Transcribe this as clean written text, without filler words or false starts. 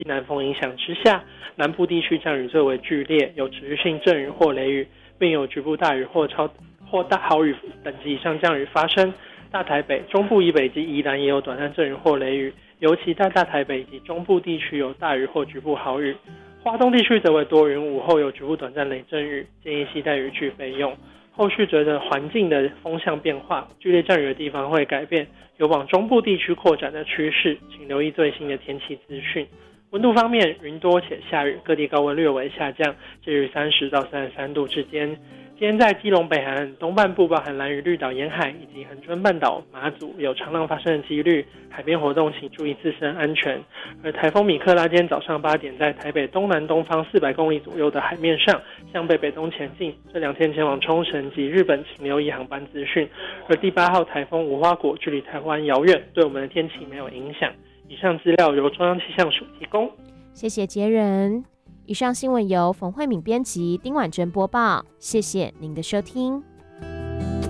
西南风影响之下，南部地区降雨最为剧烈，有持续性阵雨或雷雨，并有局部大雨或大豪雨等级以上降雨发生。大台北、中部以北及宜兰也有短暂阵雨或雷雨，尤其在大台北以及中部地区有大雨或局部豪雨。花东地区则为多云，午后有局部短暂雷阵雨，建议携带雨具备用。后续随着环境的风向变化，剧烈降雨的地方会改变，有往中部地区扩展的趋势，请留意最新的天气资讯。温度方面，云多且下雨，各地高温略微下降，介于30到33度之间。今天在基隆北海岸东半部，包含兰屿、绿岛沿海以及恒春半岛、马祖有长浪发生的几率，海边活动请注意自身安全。而台风米克拉今天早上8点在台北东南东方400公里左右的海面上向北北东前进，这2天前往冲绳及日本请留意航班资讯。而第8号台风无花果距离台湾遥远，对我们的天气没有影响。以上资料由中央气象署提供。 谢谢杰仁。以上新闻由冯慧敏编辑，丁婉珍播报。谢谢您的收听。